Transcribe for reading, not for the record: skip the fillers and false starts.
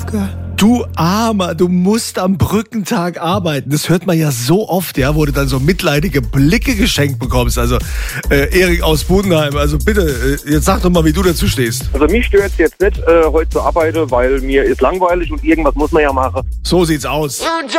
Du Armer, du musst am Brückentag arbeiten. Das hört man ja so oft, ja, wo du dann so mitleidige Blicke geschenkt bekommst. Also, Erik aus Budenheim, also bitte, jetzt sag doch mal, wie du dazu stehst. Also mich stört es jetzt nicht, heute zu arbeiten, weil mir ist langweilig und irgendwas muss man ja machen. So sieht's aus.